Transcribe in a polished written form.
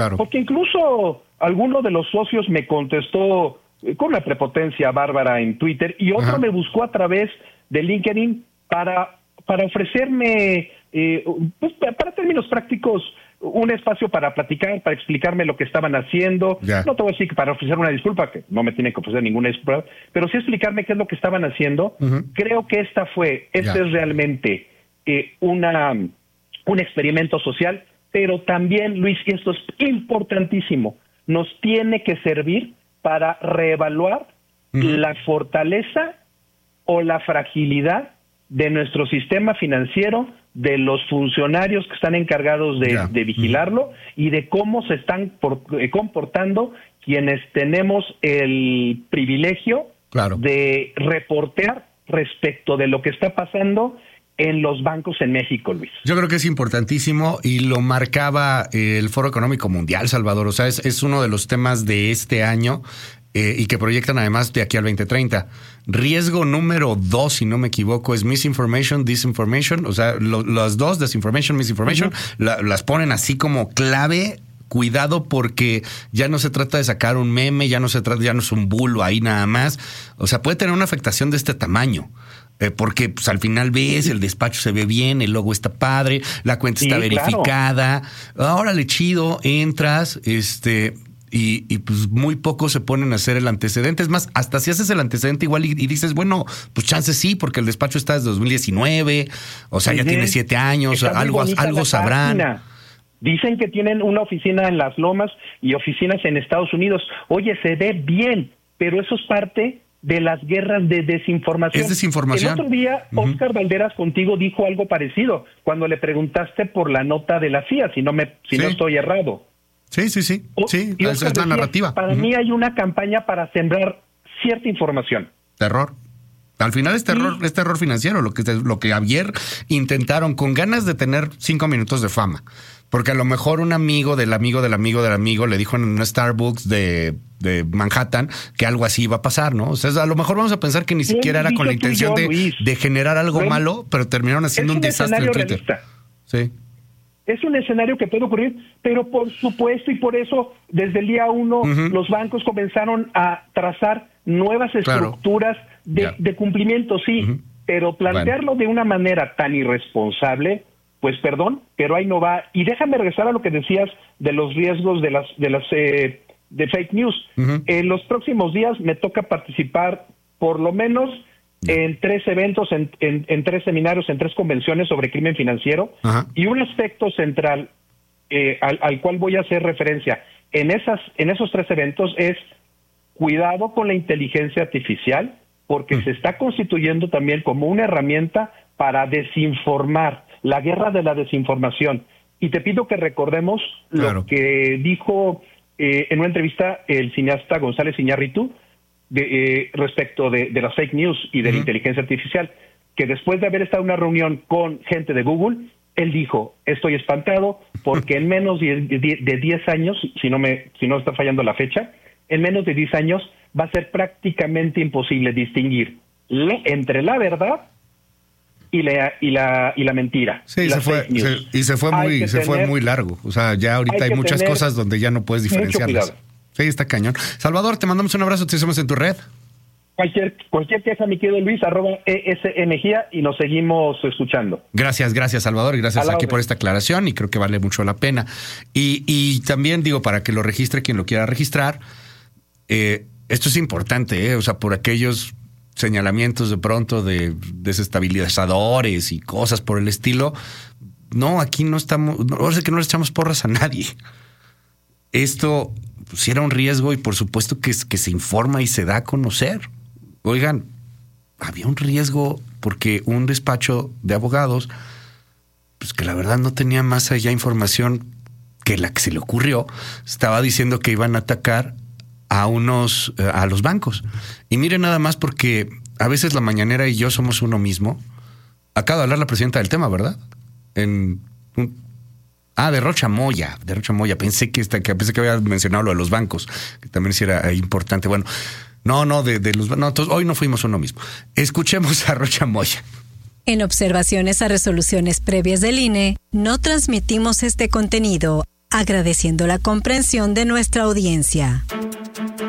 Claro. Porque incluso alguno de los socios me contestó con una prepotencia bárbara en Twitter y otro me buscó a través de LinkedIn para ofrecerme, pues, para términos prácticos, un espacio para platicar, para explicarme lo que estaban haciendo. Ya. No te voy a decir que para ofrecer una disculpa, que no me tienen que ofrecer ninguna disculpa, pero sí explicarme qué es lo que estaban haciendo. Creo que este es realmente un experimento social, pero también, Luis, y esto es importantísimo, nos tiene que servir para reevaluar la fortaleza o la fragilidad de nuestro sistema financiero, de los funcionarios que están encargados de vigilarlo y de cómo se están comportando quienes tenemos el privilegio de reportear respecto de lo que está pasando en los bancos en México, Luis. Yo creo que es importantísimo y lo marcaba el Foro Económico Mundial, Salvador. O sea, es uno de los temas de este año y que proyectan además de aquí al 2030. Riesgo número 2, si no me equivoco, es misinformation, disinformation. O sea, las dos, disinformation, misinformation, las ponen así como clave. Cuidado porque ya no se trata de sacar un meme, ya no es un bulo ahí nada más. O sea, puede tener una afectación de este tamaño. Porque pues, al final ves, el despacho se ve bien, el logo está padre, la cuenta está verificada. Claro. Órale, chido, entras, y pues muy pocos se ponen a hacer el antecedente. Es más, hasta si haces el antecedente igual y dices, bueno, pues chance sí, porque el despacho está desde 2019, o sea, ya tiene 7 años, algo sabrán. Página. Dicen que tienen una oficina en Las Lomas y oficinas en Estados Unidos. Oye, se ve bien, pero eso es parte de las guerras de desinformación. Es desinformación. El otro día, Óscar Valderas contigo dijo algo parecido cuando le preguntaste por la nota de la CIA, si no estoy errado. Sí. Sí, es la narrativa. Para mí hay una campaña para sembrar cierta información. Terror. Al final es terror financiero, lo que ayer intentaron con ganas de tener 5 minutos de fama. Porque a lo mejor un amigo del amigo del amigo del amigo le dijo en un Starbucks de Manhattan que algo así iba a pasar, ¿no? O sea, a lo mejor vamos a pensar que ni siquiera era con la intención de generar algo malo, pero terminaron haciendo un desastre en Twitter. Realista. Sí. Es un escenario que puede ocurrir, pero por supuesto, y por eso desde el día 1 los bancos comenzaron a trazar nuevas estructuras de cumplimiento, pero plantearlo de una manera tan irresponsable, pues perdón, pero ahí no va. Y déjame regresar a lo que decías de los riesgos de fake news. En los próximos días me toca participar por lo menos en 3 eventos, en 3 seminarios, en 3 convenciones sobre crimen financiero. Y un aspecto central al cual voy a hacer referencia en esos 3 eventos es cuidado con la inteligencia artificial, porque se está constituyendo también como una herramienta para desinformar, la guerra de la desinformación. Y te pido que recordemos lo que dijo en una entrevista el cineasta González Iñárritu respecto de las fake news y de la inteligencia artificial, que después de haber estado en una reunión con gente de Google, él dijo, estoy espantado porque en menos de 10 años, si no está fallando la fecha, en menos de 10 años va a ser prácticamente imposible distinguir entre la verdad y la mentira. Sí, se fue muy largo. O sea, ya ahorita hay muchas cosas donde ya no puedes diferenciarlas. Sí, está cañón. Salvador, te mandamos un abrazo, te hacemos en tu red. Cualquier queja, mi querido Luis, @ESMGIA, y nos seguimos escuchando. Gracias, Salvador, y gracias aquí por esta aclaración, y creo que vale mucho la pena. Y también digo, para que lo registre quien lo quiera registrar, esto es importante, o sea, por aquellos señalamientos de pronto de desestabilizadores y cosas por el estilo. No, aquí no estamos, ahora sí que no le echamos porras a nadie. Esto sí era un riesgo y por supuesto que se informa y se da a conocer. Oigan, había un riesgo porque un despacho de abogados, pues que la verdad no tenía más allá información que la que se le ocurrió, estaba diciendo que iban a atacar a los bancos. Y miren nada más, porque a veces la mañanera y yo somos uno mismo. Acaba de hablar la presidenta del tema, ¿verdad? De Rocha Moya. Pensé que había mencionado lo de los bancos, que también sí era importante. Bueno, de los bancos. No, hoy no fuimos uno mismo. Escuchemos a Rocha Moya. En observaciones a resoluciones previas del INE, no transmitimos este contenido. agradeciendo la comprensión de nuestra audiencia.